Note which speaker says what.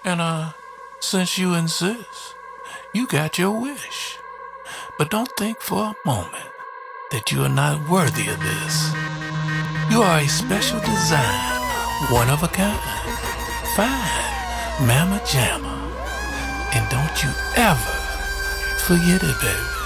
Speaker 1: And, since you insist, you got your wish. But don't think for a moment that you are not worthy of this. You are a special design, one of a kind. Fine, mamma jamma. And don't you ever forget it, baby.